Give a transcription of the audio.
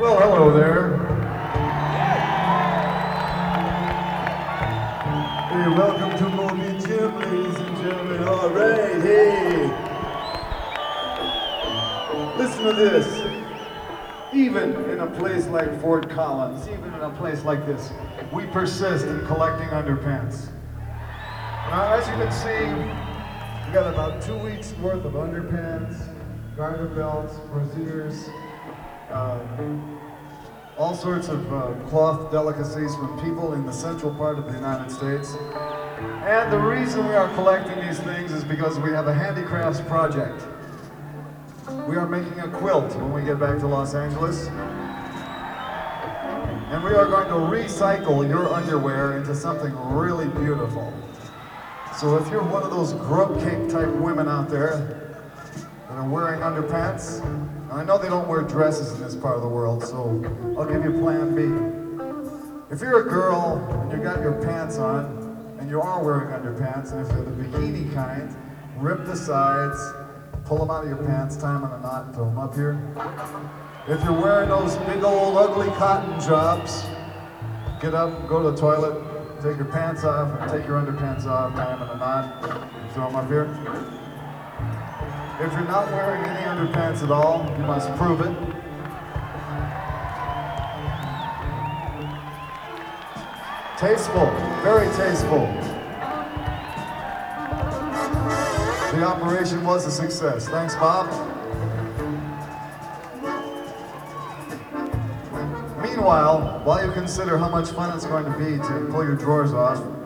Well, hello there. Hey, welcome to Moby Gym, ladies and gentlemen. All right, hey. Listen to this. Even in a place like Fort Collins, even in a place like this, we persist in collecting underpants. Now, as you can see, we got about 2 weeks worth of underpants, garter belts, brassieres, all sorts of cloth delicacies from people in the central part of the United States. And the reason we are collecting these things is because we have a handicrafts project. We are making a quilt when we get back to Los Angeles. And we are going to recycle your underwear into something really beautiful. So if you're one of those grub cake type women out there that are wearing underpants, and I know they don't wear dresses in this part of the world, so I'll give you plan B. If you're a girl and you got your pants on, and you are wearing underpants, and if they're the bikini kind, rip the sides, pull them out of your pants, tie them in a knot, and throw them up here. If you're wearing those big old ugly cotton jobs, get up, go to the toilet, take your pants off, and take your underpants off, tie them in a knot, and throw them up here. If you're not wearing any underpants at all, you must prove it. Tasteful, very tasteful. The operation was a success. Thanks, Bob. Meanwhile, while you consider how much fun it's going to be to pull your drawers off,